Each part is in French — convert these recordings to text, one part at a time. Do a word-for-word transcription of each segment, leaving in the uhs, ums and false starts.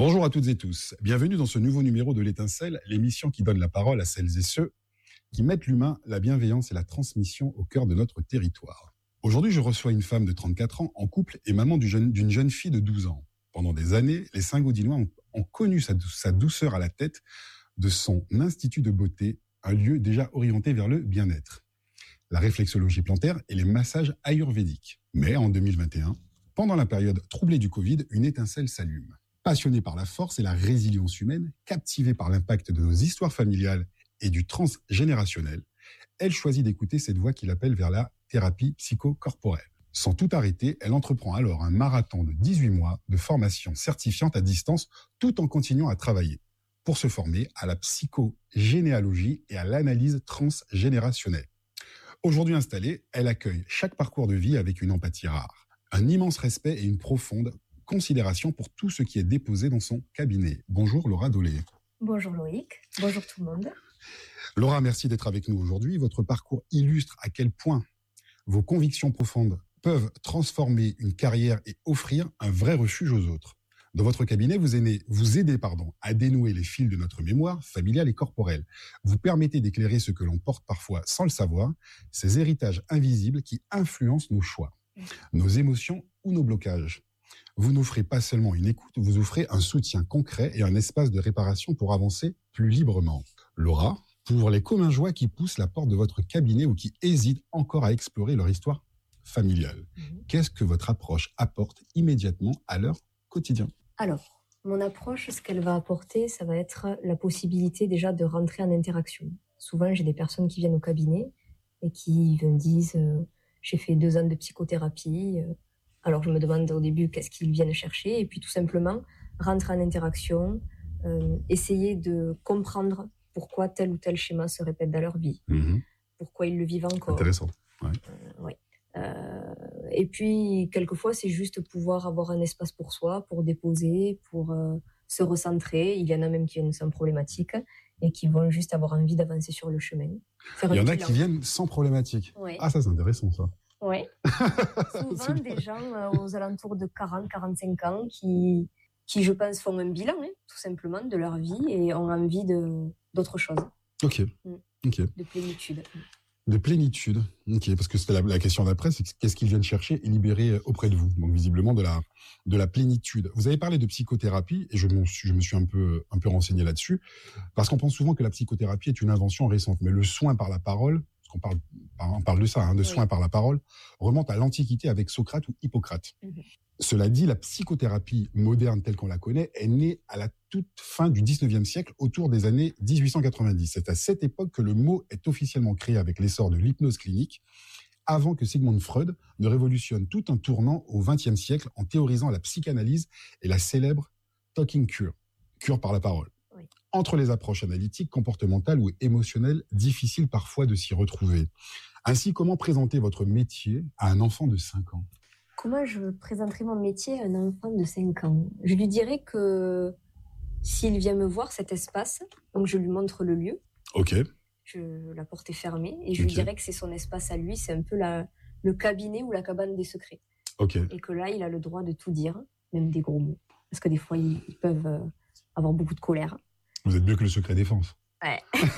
Bonjour à toutes et tous. Bienvenue dans ce nouveau numéro de l'Étincelle, l'émission qui donne la parole à celles et ceux qui mettent l'humain, la bienveillance et la transmission au cœur de notre territoire. Aujourd'hui, je reçois une femme de trente-quatre ans en couple et maman du jeune, d'une jeune fille de douze ans. Pendant des années, les Saint-Gaudinois ont, ont connu sa, sa douceur à la tête de son institut de beauté, un lieu déjà orienté vers le bien-être, la réflexologie plantaire et les massages ayurvédiques. Mais en deux mille vingt et un, pendant la période troublée du Covid, une étincelle s'allume. Passionnée par la force et la résilience humaine, captivée par l'impact de nos histoires familiales et du transgénérationnel, elle choisit d'écouter cette voix qui l'appelle vers la thérapie psychocorporelle. Sans tout arrêter, elle entreprend alors un marathon de dix-huit mois de formation certifiante à distance tout en continuant à travailler pour se former à la psychogénéalogie et à l'analyse transgénérationnelle. Aujourd'hui installée, elle accueille chaque parcours de vie avec une empathie rare, un immense respect et une profonde considération pour tout ce qui est déposé dans son cabinet. Bonjour Laura Dolé. Bonjour Loïc, bonjour tout le monde. Laura, merci d'être avec nous aujourd'hui. Votre parcours illustre à quel point vos convictions profondes peuvent transformer une carrière et offrir un vrai refuge aux autres. Dans votre cabinet, vous aidez, vous aidez pardon, à dénouer les fils de notre mémoire familiale et corporelle. Vous permettez d'éclairer ce que l'on porte parfois sans le savoir, ces héritages invisibles qui influencent nos choix, nos émotions ou nos blocages. Vous n'offrez pas seulement une écoute, vous offrez un soutien concret et un espace de réparation pour avancer plus librement. Laura, pour les communs joies qui poussent la porte de votre cabinet ou qui hésitent encore à explorer leur histoire familiale, mmh. qu'est-ce que votre approche apporte immédiatement à leur quotidien ? Alors, mon approche, ce qu'elle va apporter, ça va être la possibilité déjà de rentrer en interaction. Souvent, j'ai des personnes qui viennent au cabinet et qui me disent euh, « j'ai fait deux ans de psychothérapie euh, ». Alors, je me demande au début qu'est-ce qu'ils viennent chercher et puis tout simplement rentrer en interaction, euh, essayer de comprendre pourquoi tel ou tel schéma se répète dans leur vie, mmh. pourquoi ils le vivent encore. Intéressant. Ouais. Euh, ouais. Euh, et puis, quelquefois, c'est juste pouvoir avoir un espace pour soi, pour déposer, pour euh, se recentrer. Il y en a même qui viennent sans problématique et qui vont juste avoir envie d'avancer sur le chemin. Il y en a qui viennent sans problématique. Ouais. Ah, ça, c'est intéressant, ça. Oui. Souvent des gens euh, aux alentours de quarante à quarante-cinq ans qui, qui, je pense, font un bilan, hein, tout simplement, de leur vie et ont envie de, d'autre chose. Ok. Mm. Ok. De plénitude. De plénitude. Ok. Parce que c'était la, la question d'après, c'est qu'est-ce qu'ils viennent chercher et libérer auprès de vous. Donc, visiblement, de la, de la plénitude. Vous avez parlé de psychothérapie et je, je me suis un peu, un peu renseigné là-dessus. Parce qu'on pense souvent que la psychothérapie est une invention récente. Mais le soin par la parole, on parle, on parle de ça, hein, de oui. soins par la parole, remonte à l'Antiquité avec Socrate ou Hippocrate. Mmh. Cela dit, la psychothérapie moderne telle qu'on la connaît est née à la toute fin du dix-neuvième siècle, autour des années dix-huit cent quatre-vingt-dix. C'est à cette époque que le mot est officiellement créé avec l'essor de l'hypnose clinique, avant que Sigmund Freud ne révolutionne tout un tournant au vingtième siècle en théorisant la psychanalyse et la célèbre talking cure, cure par la parole. Oui. Entre les approches analytiques, comportementales ou émotionnelles, difficile parfois de s'y retrouver. Ainsi, comment présenter votre métier à un enfant de cinq ans ? Comment je présenterai mon métier à un enfant de cinq ans ? Je lui dirais que s'il vient me voir, cet espace, donc je lui montre le lieu. Ok. Je, la porte est fermée et je okay. lui dirais que c'est son espace à lui, c'est un peu la, le cabinet ou la cabane des secrets. Ok. Et que là, il a le droit de tout dire, même des gros mots. Parce que des fois, ils, ils peuvent euh, avoir beaucoup de colère. Vous êtes mieux que le secret défense. Ouais.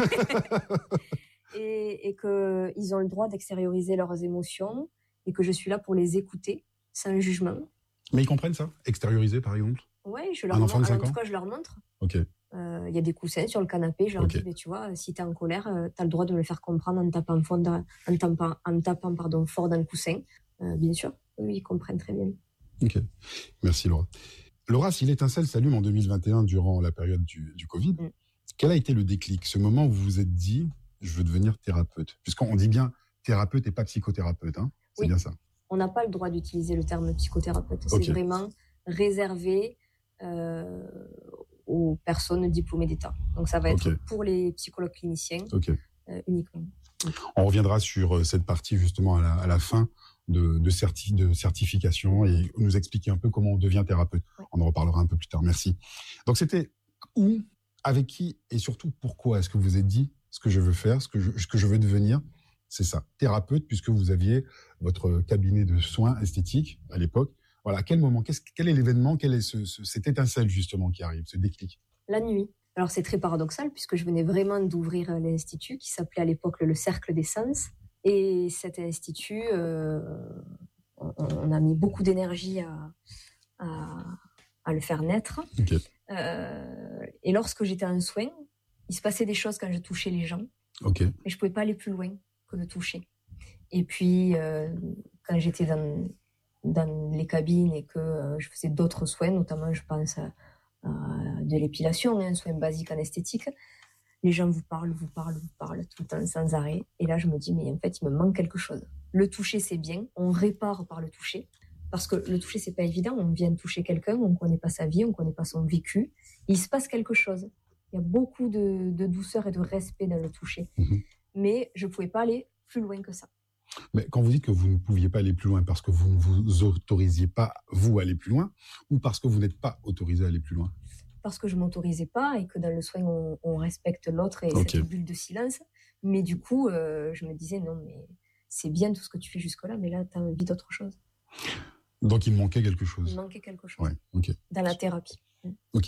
et, et qu'ils ont le droit d'extérioriser leurs émotions et que je suis là pour les écouter sans jugement. Mais ils comprennent ça ? Extérioriser, par exemple ? Ouais, je leur montre. En tout cas, je leur montre. Ok. Il euh, y a des coussins sur le canapé. Je leur okay. dis, mais tu vois, si t'es en colère, euh, t'as le droit de me le faire comprendre en tapant, fort dans, en tapant, en tapant pardon, fort dans le coussin. Euh, bien sûr, eux, ils comprennent très bien. Ok. Merci, Laura. Laura, si l'étincelle s'allume en deux mille vingt et un durant la période du, du Covid, mm. quel a été le déclic ? Ce moment où vous vous êtes dit, je veux devenir thérapeute. Puisqu'on dit bien thérapeute et pas psychothérapeute, hein ? C'est oui. bien ça. On n'a pas le droit d'utiliser le terme psychothérapeute. Okay. C'est vraiment réservé euh, aux personnes diplômées d'État. Donc ça va être okay. pour les psychologues cliniciens okay. euh, uniquement. On reviendra sur cette partie justement à la, à la fin de, de, certi, de certification et nous expliquer un peu comment on devient thérapeute. Ouais. On en reparlera un peu plus tard. Merci. Donc c'était où, avec qui et surtout pourquoi est-ce que vous vous êtes dit ce que je veux faire, ce que je, ce que je veux devenir ? C'est ça, thérapeute, puisque vous aviez votre cabinet de soins esthétiques à l'époque, Voilà, à quel moment, qu'est-ce, quel est l'événement, quelle est ce, ce, cette étincelle justement qui arrive, ce déclic? La nuit. Alors c'est très paradoxal puisque je venais vraiment d'ouvrir l'institut qui s'appelait à l'époque le Cercle des Sens. Et cet institut, euh, on, on a mis beaucoup d'énergie à, à, à le faire naître. Okay. Euh, et lorsque j'étais en soins, il se passait des choses quand je touchais les gens. Okay. Mais je ne pouvais pas aller plus loin que le toucher. Et puis, euh, quand j'étais dans, dans les cabines et que euh, je faisais d'autres soins, notamment je pense à, à de l'épilation, un soin basique en esthétique, les gens vous parlent, vous parlent, vous parlent tout le temps sans arrêt. Et là, je me dis, mais en fait, il me manque quelque chose. Le toucher, c'est bien. On répare par le toucher. Parce que le toucher, c'est pas évident. On vient toucher quelqu'un, on ne connaît pas sa vie, on ne connaît pas son vécu. Il se passe quelque chose. Il y a beaucoup de, de douceur et de respect dans le toucher. Mmh. Mais je ne pouvais pas aller plus loin que ça. Mais quand vous dites que vous ne pouviez pas aller plus loin parce que vous ne vous autorisiez pas, vous, à aller plus loin, ou parce que vous n'êtes pas autorisé à aller plus loin? Parce que je ne m'autorisais pas et que dans le soin, on, on respecte l'autre et okay. cette bulle de silence. Mais du coup, euh, je me disais, non, mais c'est bien tout ce que tu fais jusque-là, mais là, tu as envie d'autre chose. Donc, il manquait quelque chose. Il manquait quelque chose. Ouais, okay. Dans la thérapie. Ok.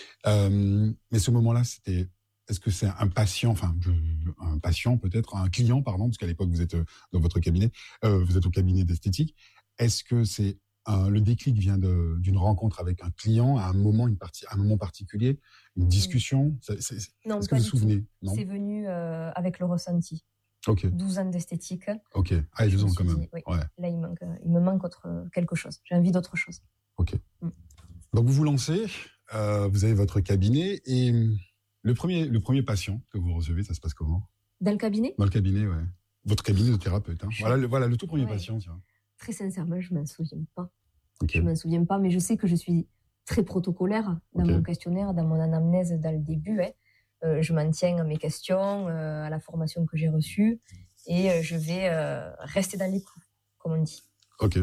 Euh, mais ce moment-là, c'était... Est-ce que c'est un patient, enfin, je, un patient peut-être, un client, pardon, parce qu'à l'époque, vous êtes dans votre cabinet, euh, vous êtes au cabinet d'esthétique. Est-ce que c'est un, le déclic vient de, d'une rencontre avec un client à un moment, une partie, à un moment particulier, une discussion? c'est, c'est, Non, est-ce que vous vous souvenez? Non, c'est venu euh, avec le ressenti. Ok. douze ans d'esthétique. Ok. Ah, douze ans quand même. Dit, oui, ouais. Là, il, manque, il me manque autre, quelque chose. J'ai envie d'autre chose. Ok. Mm. Donc, vous vous lancez, euh, vous avez votre cabinet et... Le premier, le premier patient que vous recevez, ça se passe comment? Dans le cabinet? Dans le cabinet, ouais. Votre cabinet de thérapeute. Hein. Voilà, le, voilà, le tout premier ouais. patient, tiens. Très sincèrement, je ne m'en souviens pas. Okay. Je ne m'en souviens pas, mais je sais que je suis très protocolaire dans okay. mon questionnaire, dans mon anamnèse, dans le début. Hein. Euh, je m'en tiens à mes questions, euh, à la formation que j'ai reçue, et euh, je vais euh, rester dans les clous, comme on dit. Ok.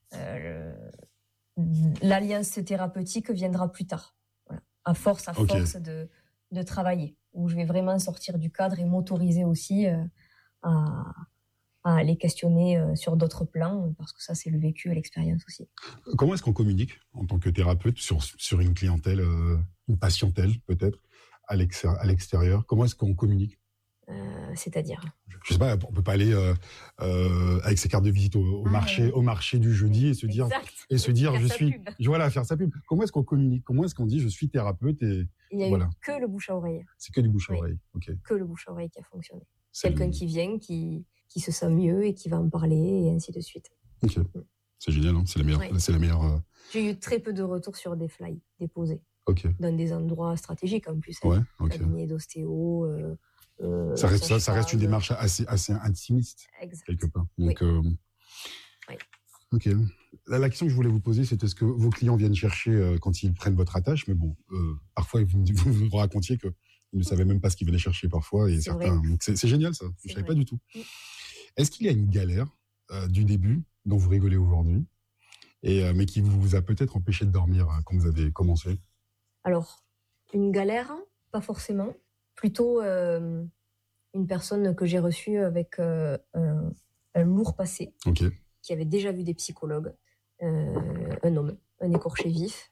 Euh, le, l'alliance thérapeutique viendra plus tard. À force, à okay. force de, de travailler, où je vais vraiment sortir du cadre et m'autoriser aussi euh, à, à aller questionner euh, sur d'autres plans, parce que ça, c'est le vécu et l'expérience aussi. Comment est-ce qu'on communique en tant que thérapeute sur, sur une clientèle, euh, une patientèle peut-être, à l'extérieur, à l'extérieur? Comment est-ce qu'on communique? Euh, c'est-à-dire? Je ne sais pas, on ne peut pas aller euh, euh, avec ses cartes de visite au, au, ah, marché, ouais. au marché du jeudi et se dire, et se dire je suis. Pub. Voilà, faire sa pub. Comment est-ce qu'on communique? Comment est-ce qu'on dit je suis thérapeute et, Il n'y a voilà. eu que le bouche à oreille. C'est que du bouche à oreille, oui. Ok. Que le bouche à oreille qui a fonctionné. C'est Quelqu'un le... qui vient, qui, qui se sent mieux et qui va en parler et ainsi de suite. Ok. Mm. C'est génial, hein c'est la meilleure. Ouais. C'est la meilleure euh... J'ai eu très peu de retours sur des flyers déposés. Ok. Dans des endroits stratégiques en plus. Ouais, hein. ok. Cabinet d'ostéo. Euh, Euh, ça, reste, ça, ça reste une démarche assez, assez intimiste, exact. Quelque part. Donc, oui. Euh, oui. Ok. La, la question que je voulais vous poser, c'était ce que vos clients viennent chercher euh, quand ils prennent votre attache, mais bon, euh, parfois vous, vous vous racontiez qu'ils ne savaient même pas ce qu'ils venaient chercher parfois, et c'est certains. Donc c'est, c'est génial ça. C'est je ne savais pas du tout. Oui. Est-ce qu'il y a une galère euh, du début dont vous rigolez aujourd'hui, et euh, mais qui vous a peut-être empêché de dormir euh, quand vous avez commencé? Alors, une galère, pas forcément. Plutôt euh, une personne que j'ai reçue avec euh, un, un lourd passé, okay. qui avait déjà vu des psychologues, euh, un homme, un écorché vif,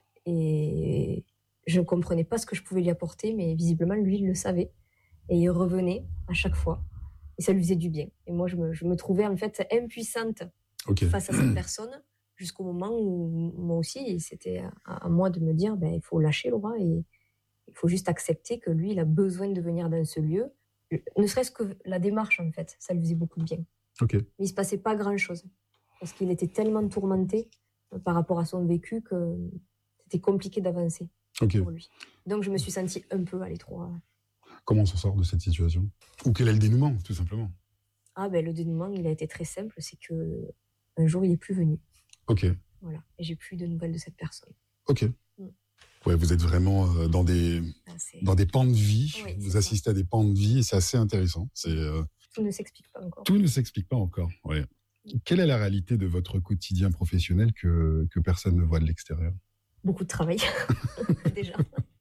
et je ne comprenais pas ce que je pouvais lui apporter, mais visiblement, lui, il le savait, et il revenait à chaque fois, et ça lui faisait du bien. Et moi, je me, je me trouvais en fait impuissante okay. face à cette personne, jusqu'au moment où moi aussi, c'était à, à moi de me dire, ben, il faut lâcher Laura, et il faut juste accepter que lui, il a besoin de venir dans ce lieu. Ne serait-ce que la démarche, en fait, ça lui faisait beaucoup de bien. Okay. Mais il ne se passait pas grand-chose. Parce qu'il était tellement tourmenté par rapport à son vécu que c'était compliqué d'avancer okay. pour lui. Donc, je me suis sentie un peu à l'étroit. Comment on s'en sort de cette situation? Ou quel est le dénouement, tout simplement? Ah, ben, le dénouement, il a été très simple. C'est qu'un jour, il n'est plus venu. Ok. Voilà. Et j'ai plus de nouvelles de cette personne. Ok. Mm. Ouais, vous êtes vraiment euh, dans des ah, dans des pans de vie. Oui, vous assistez ça. à des pans de vie et c'est assez intéressant. C'est euh... tout ne s'explique pas encore. Tout ne s'explique pas encore. Ouais. Quelle est la réalité de votre quotidien professionnel que que personne ne voit de l'extérieur? Beaucoup de travail déjà.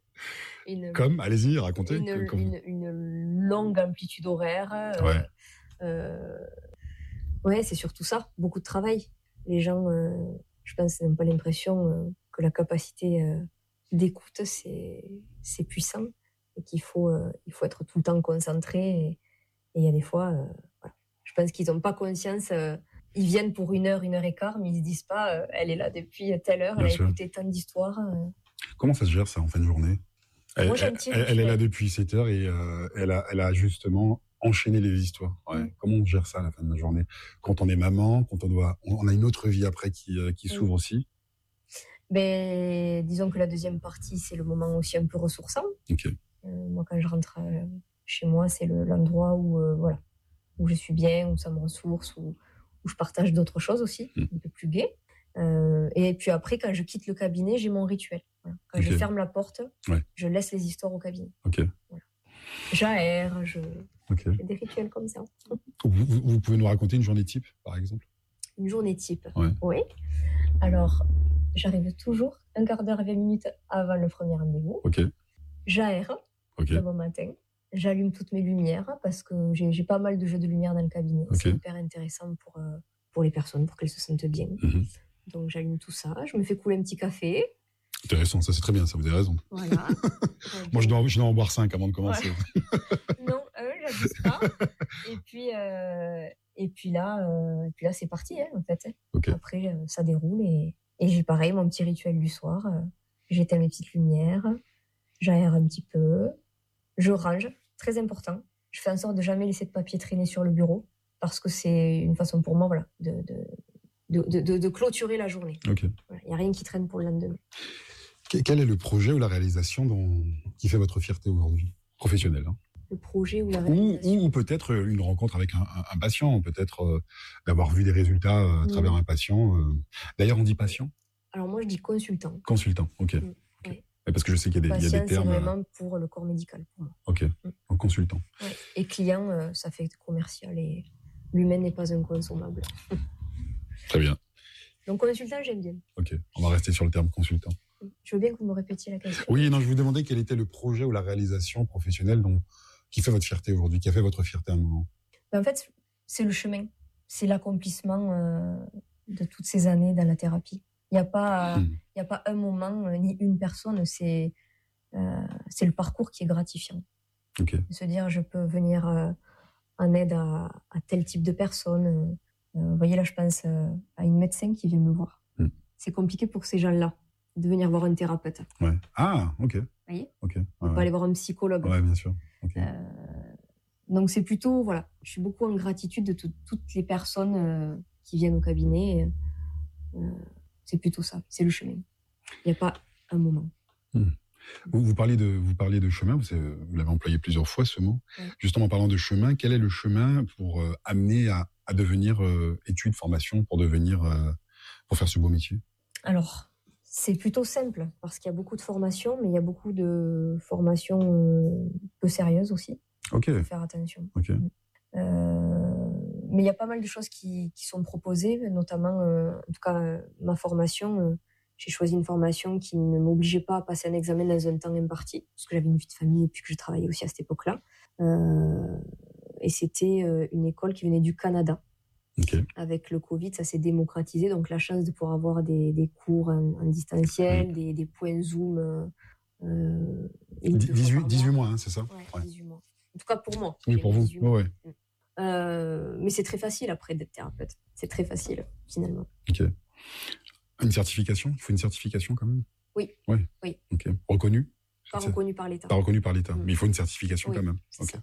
Une, Comme, allez-y, racontez. Une, comme... une, une longue amplitude horaire. Euh, ouais. Euh, ouais, c'est surtout ça. Beaucoup de travail. Les gens. Euh, je pense qu'ils n'ont pas l'impression euh, que la capacité euh, d'écoute, c'est, c'est puissant et qu'il faut, euh, il faut être tout le temps concentré. Et il y a des fois, euh, voilà. Je pense qu'ils n'ont pas conscience. Euh, ils viennent pour une heure, une heure et quart, mais ils ne se disent pas euh, elle est là depuis telle heure, Bien elle sûr. a écouté tant d'histoires. Euh. Comment ça se gère, ça, en fin de journée? Elle, Moi, j'ai un elle, petit elle, elle est là rituel. depuis sept heures et euh, elle, a, elle a justement enchaîné les histoires. Ouais. Mm. Comment on gère ça à la fin de la journée? Quand on est maman, quand on doit, on a une autre vie après qui, euh, qui s'ouvre Mm. aussi. Ben, disons que la deuxième partie, c'est le moment aussi un peu ressourçant. Ok. Euh, moi, quand je rentre euh, chez moi, c'est le, l'endroit où, euh, voilà, où je suis bien, où ça me ressource, où, où je partage d'autres choses aussi, Mm. un peu plus gai. Euh, et puis après, quand je quitte le cabinet, j'ai mon rituel. Voilà. Quand Ok. je ferme la porte, Ouais. je laisse les histoires au cabinet. Ok. Voilà. J'aère, je... Ok. j'ai des rituels comme ça. Vous, vous, vous pouvez nous raconter une journée type, par exemple? Une journée type. Ouais. Oui. Alors, j'arrive toujours un quart d'heure, vingt minutes avant le premier rendez-vous. Ok. J'aère Ok. le bon matin. J'allume toutes mes lumières parce que j'ai, j'ai pas mal de jeux de lumière dans le cabinet. Ok. C'est hyper intéressant pour, euh, pour les personnes, pour qu'elles se sentent bien. Mm-hmm. Donc, j'allume tout ça. Je me fais couler un petit café. Intéressant, ça c'est très bien, ça, vous avez raison. Voilà. Moi, je dois, je dois en boire cinq avant de commencer. Ouais. Non, un, j'abuse pas. Et puis, euh, et puis là, euh, et puis là, c'est parti, hein, en fait. Okay. Après, euh, ça déroule et, et j'ai pareil, mon petit rituel du soir. Euh, j'éteins mes petites lumières, j'aère un petit peu, je range, très important. Je fais en sorte de jamais laisser de papier traîner sur le bureau parce que c'est une façon pour moi, voilà, de, de, de, de, de, de clôturer la journée. Il okay. n'y a rien qui traîne pour le lendemain. Quel est le projet ou la réalisation dont, qui fait votre fierté aujourd'hui, professionnelle, hein? Le projet ou la réalisation. Ou, ou peut-être une rencontre avec un, un, un patient, peut-être euh, d'avoir vu des résultats euh, à travers mmh. un patient. Euh. D'ailleurs, on dit patient? Alors moi, je dis consultant. Consultant, ok. Mmh. Okay. Oui. Parce que je sais qu'il y a des, patient, il y a des termes... c'est vraiment pour le corps médical, pour moi. Ok, mmh. Donc consultant. Ouais. Et client, euh, ça fait commercial et l'humain n'est pas un consommable. Très bien. Donc consultant, j'aime bien. Ok, on va rester sur le terme consultant. Je veux bien que vous me répétiez la question. Oui, non, je vous demandais quel était le projet ou la réalisation professionnelle dont, qui fait votre fierté aujourd'hui, qui a fait votre fierté à un moment. Ben en fait, c'est le chemin, c'est l'accomplissement euh, de toutes ces années dans la thérapie. Il n'y a pas, il mmh. y a pas un moment euh, ni une personne, c'est, euh, c'est le parcours qui est gratifiant. Okay. De se dire, je peux venir euh, en aide à, à tel type de personne. Euh, vous voyez, là, je pense euh, à une médecin qui vient me voir. Mmh. C'est compliqué pour ces gens-là de venir voir un thérapeute. Ouais. Ah, ok. Vous voyez, okay. on peut ouais. aller voir un psychologue. Ouais, bien sûr. Okay. Euh, donc c'est plutôt, voilà, je suis beaucoup en gratitude de tout, toutes les personnes euh, qui viennent au cabinet. Euh, c'est plutôt ça, c'est le chemin. Il n'y a pas un moment. Mmh. Vous, vous, parliez de, vous parliez de chemin, vous, avez, vous l'avez employé plusieurs fois ce mot. Ouais. Justement, en parlant de chemin, quel est le chemin pour euh, amener à, à devenir euh, études, formation, pour devenir, euh, pour faire ce beau métier? Alors, c'est plutôt simple, parce qu'il y a beaucoup de formations, mais il y a beaucoup de formations euh, peu sérieuses aussi. Ok. Il faut faire attention. Ok. Euh, mais il y a pas mal de choses qui, qui sont proposées, notamment, euh, en tout cas, euh, ma formation. Euh, j'ai choisi une formation qui ne m'obligeait pas à passer un examen dans un temps imparti, parce que j'avais une vie de famille et puis que je travaillais aussi à cette époque-là. Euh, et c'était euh, une école qui venait du Canada. Okay. Avec le Covid, ça s'est démocratisé, donc la chance de pouvoir avoir des, des cours en, en distanciel, oui. des, des points Zoom. Euh, dix-huit, dix-huit mois, hein, c'est ça? Ouais, ouais. dix-huit mois. En tout cas pour moi. Oui, pour vous. Ouais, ouais. Euh, mais c'est très facile après d'être thérapeute. C'est très facile, finalement. Ok. Une certification? Il faut une certification quand même? Oui. Ouais. Oui. Ok. Reconnue? Pas reconnue par l'État. Pas reconnue par l'État, mmh. mais il faut une certification oui, quand même. C'est okay. ça.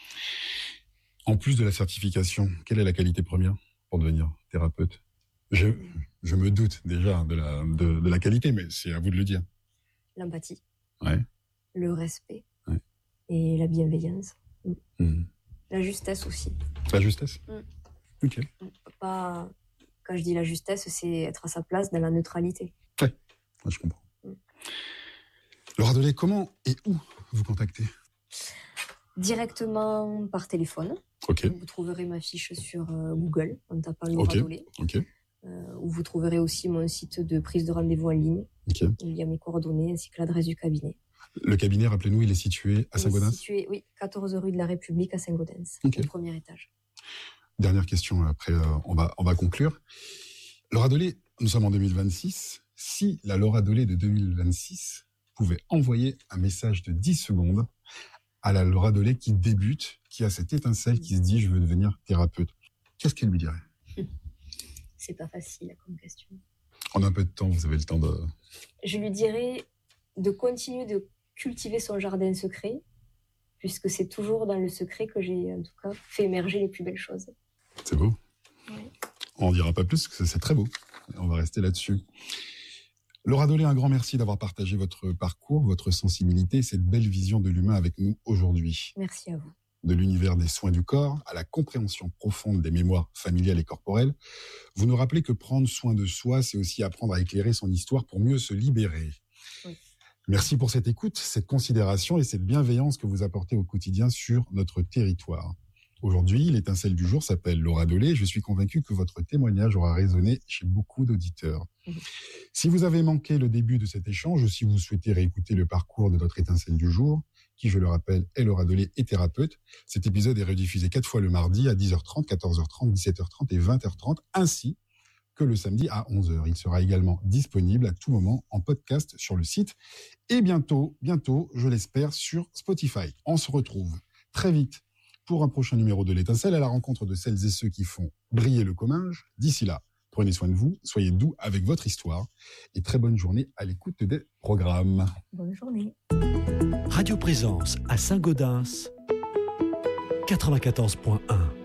En plus de la certification, quelle est la qualité première pour devenir thérapeute? je, je me doute déjà de la, de, de la qualité, mais c'est à vous de le dire. L'empathie. Ouais. Le respect. Ouais. Et la bienveillance. Mmh. La justesse aussi. La justesse? mmh. Ok. Pas... Quand je dis la justesse, c'est être à sa place dans la neutralité. Ouais, ouais je comprends. Mmh. Laura Delay, comment et où vous contactez? Directement par téléphone. Okay. Vous trouverez ma fiche sur euh, Google en tapant Laura okay. Delay. Okay. Euh, où vous trouverez aussi mon site de prise de rendez-vous en ligne. Okay. Il y a mes coordonnées ainsi que l'adresse du cabinet. Le cabinet, rappelez-nous, il est situé à Saint-Gaudens? Il est situé, oui, quatorze rue de la République à Saint-Gaudens, okay. au premier étage. Dernière question, après euh, on, va, on va conclure. Laura Delay, Nous sommes en deux mille vingt-six. Si la Laura Dolé de deux mille vingt-six pouvait envoyer un message de dix secondes à la Laura Dolé qui débute, qui a cette étincelle, qui se dit « je veux devenir thérapeute », qu'est-ce qu'elle lui dirait ? C'est pas facile comme question. En un peu de temps, vous avez le temps de... Je lui dirais de continuer de cultiver son jardin secret, puisque c'est toujours dans le secret que j'ai, en tout cas, fait émerger les plus belles choses. C'est beau. Ouais. On n'en dira pas plus, parce que c'est très beau. On va rester là-dessus. Laura Dolé, un grand merci d'avoir partagé votre parcours, votre sensibilité, cette belle vision de l'humain avec nous aujourd'hui. Merci à vous. De l'univers des soins du corps à la compréhension profonde des mémoires familiales et corporelles, vous nous rappelez que prendre soin de soi, c'est aussi apprendre à éclairer son histoire pour mieux se libérer. Oui. Merci pour cette écoute, cette considération et cette bienveillance que vous apportez au quotidien sur notre territoire. Aujourd'hui, l'étincelle du jour s'appelle Laura Dolé. Je suis convaincu que votre témoignage aura résonné chez beaucoup d'auditeurs. Mmh. Si vous avez manqué le début de cet échange, ou si vous souhaitez réécouter le parcours de notre étincelle du jour, qui, je le rappelle, est Laura Dolé et thérapeute, cet épisode est rediffusé quatre fois le mardi à dix heures trente, quatorze heures trente, dix-sept heures trente et vingt heures trente, ainsi que le samedi à onze heures. Il sera également disponible à tout moment en podcast sur le site et bientôt, bientôt, je l'espère, sur Spotify. On se retrouve très vite pour un prochain numéro de l'étincelle à la rencontre de celles et ceux qui font briller le comminge. D'ici là, prenez soin de vous, soyez doux avec votre histoire et très bonne journée à l'écoute des programmes. Bonne journée. Radio Présence à Saint-Gaudens, quatre-vingt-quatorze point un.